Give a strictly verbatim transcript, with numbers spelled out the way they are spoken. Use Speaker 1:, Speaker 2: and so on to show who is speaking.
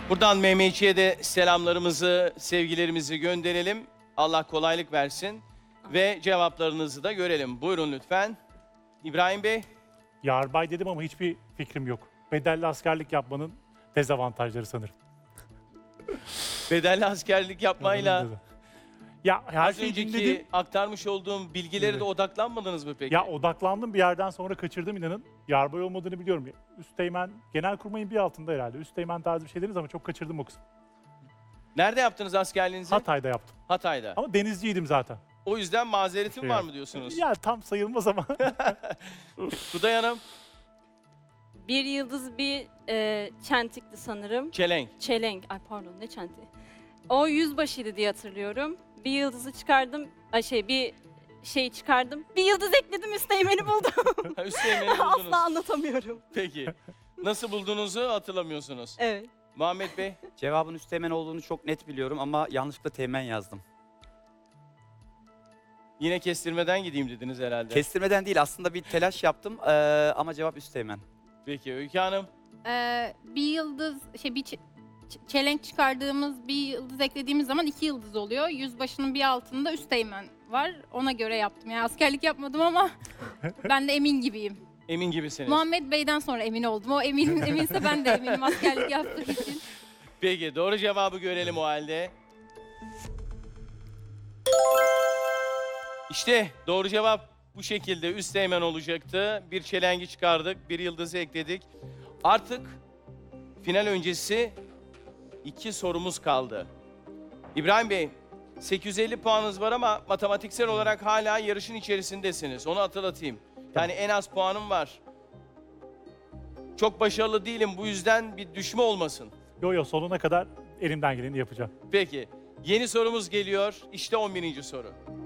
Speaker 1: Buradan Mehmetçiğe de selamlarımızı, sevgilerimizi gönderelim. Allah kolaylık versin. Ve cevaplarınızı da görelim. Buyurun lütfen. İbrahim Bey.
Speaker 2: Yarbay dedim ama hiçbir fikrim yok. Bedelli askerlik yapmanın dezavantajları sanırım.
Speaker 1: Bedelli askerlik yapmayla
Speaker 2: Ya her
Speaker 1: az
Speaker 2: şeyi
Speaker 1: önceki
Speaker 2: dinledim.
Speaker 1: aktarmış olduğum bilgileri
Speaker 2: Evet.
Speaker 1: de odaklanmadınız mı peki?
Speaker 2: Ya odaklandım, bir yerden sonra kaçırdım inanın. Yarbay olmadığını biliyorum. Üsteğmen, genelkurmayın bir altında herhalde. Üsteğmen tarzı bir şey dediniz ama çok kaçırdım o kısmı.
Speaker 1: Nerede yaptınız askerliğinizi?
Speaker 2: Hatay'da yaptım.
Speaker 1: Hatay'da.
Speaker 2: Ama denizciydim zaten.
Speaker 1: O yüzden mazeretim
Speaker 2: Şey
Speaker 1: var
Speaker 2: yap-
Speaker 1: mı diyorsunuz?
Speaker 2: Ya tam sayılmaz ama.
Speaker 1: Kuday Hanım,
Speaker 3: Bir yıldız bir e, çentikti sanırım.
Speaker 1: çelenk.
Speaker 3: Çelenk. Ay pardon ne çentiği? O yüzbaşıydı diye hatırlıyorum. Bir yıldızı çıkardım. Ay şey bir şey çıkardım. Bir yıldız ekledim üsteğmeni buldum.
Speaker 1: Üsteğmen'i buldunuz.
Speaker 3: Asla anlatamıyorum.
Speaker 1: Peki. Nasıl bulduğunuzu hatırlamıyorsunuz.
Speaker 3: Evet.
Speaker 1: Muhammed Bey,
Speaker 4: Cevabın üsteğmen olduğunu çok net biliyorum ama yanlışlıkla teğmen yazdım.
Speaker 1: yine kestirmeden gideyim dediniz herhalde.
Speaker 4: Kestirmeden değil, aslında bir telaş yaptım eee, ama cevap üsteğmen.
Speaker 1: Peki Öykü Hanım,
Speaker 5: Ee, bir yıldız, şey bir ç- ç- çelenk çıkardığımız bir yıldız eklediğimiz zaman iki yıldız oluyor. Yüzbaşının bir altında üsteğmen var. Ona göre yaptım. Yani askerlik yapmadım ama ben de emin gibiyim.
Speaker 1: emin gibisiniz.
Speaker 5: Muhammed Bey'den sonra emin oldum. O emin eminse ben de eminim askerlik yaptığım için.
Speaker 1: Peki doğru cevabı görelim o halde. İşte doğru cevap bu şekilde üsteğmen olacaktı. Bir çelengi çıkardık, bir yıldızı ekledik. Artık final öncesi iki sorumuz kaldı. İbrahim Bey, sekiz yüz elli puanınız var ama matematiksel olarak hala yarışın içerisindesiniz. Onu hatırlatayım. Yani en az puanım var. Çok başarılı değilim, bu yüzden bir düşme olmasın.
Speaker 2: Yo yo, sonuna kadar elimden geleni yapacağım.
Speaker 1: Peki, yeni sorumuz geliyor. İşte on birinci soru.